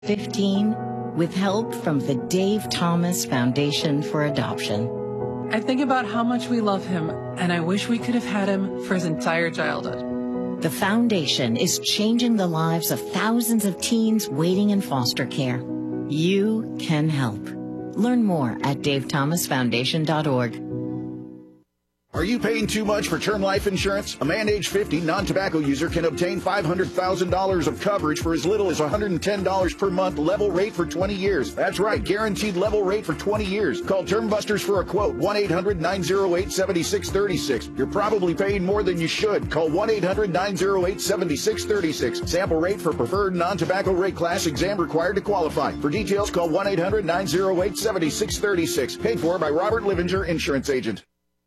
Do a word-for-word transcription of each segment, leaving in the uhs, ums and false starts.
fifteen with help from the Dave Thomas Foundation for Adoption. I think about how much we love him, and I wish we could have had him for his entire childhood. The foundation is changing the lives of thousands of teens waiting in foster care. You can help. Learn more at dave thomas foundation dot org. Are you paying too much for term life insurance? A man age fifty non-tobacco user can obtain five hundred thousand dollars of coverage for as little as one hundred ten dollars per month, level rate for twenty years. That's right, guaranteed level rate for twenty years. Call Term Busters for a quote, one eight hundred nine oh eight seven six three six. You're probably paying more than you should. Call one eight hundred nine oh eight seven six three six. Sample rate for preferred non-tobacco rate class, exam required to qualify. For details, call one eight hundred nine oh eight seven six three six. Paid for by Robert Livinger, Insurance Agent.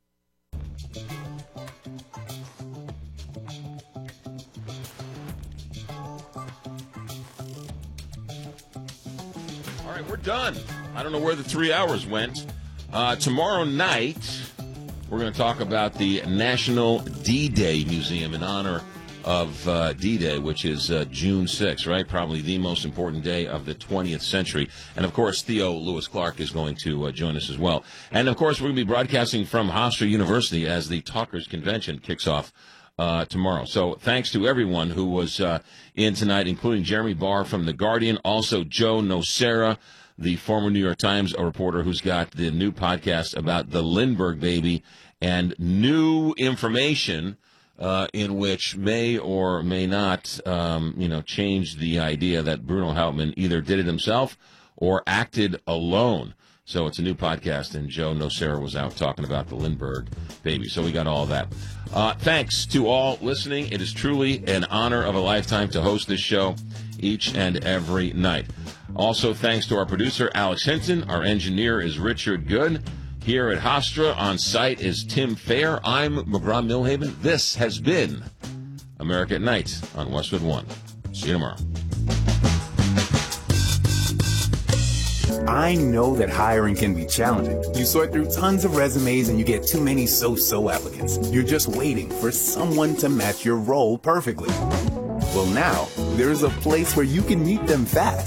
We're done. I don't know where the three hours went. Uh, tomorrow night, we're going to talk about the National D-Day Museum in honor of uh, D-Day, which is uh, June sixth, right? Probably the most important day of the twentieth century. And, of course, Theo Lewis Clark is going to uh, join us as well. And, of course, we're going to be broadcasting from Hofstra University as the Talkers Convention kicks off Uh, tomorrow. So thanks to everyone who was uh, in tonight, including Jeremy Barr from The Guardian, also Joe Nocera, the former New York Times reporter who's got the new podcast about the Lindbergh baby and new information uh, in which may or may not, um, you know, change the idea that Bruno Hauptmann either did it himself or acted alone. So it's a new podcast, and Joe Nocera was out talking about the Lindbergh baby. So we got all of that. Uh, thanks to all listening. It is truly an honor of a lifetime to host this show each and every night. Also, thanks to our producer, Alex Hinton. Our engineer is Richard Good. Here at Hofstra on site is Tim Fair. I'm McGraw Milhaven. This has been America at Night on Westwood One. See you tomorrow. I know that hiring can be challenging. You sort through tons of resumes and you get too many so-so applicants. You're just waiting for someone to match your role perfectly. Well, now, there's a place where you can meet them fast.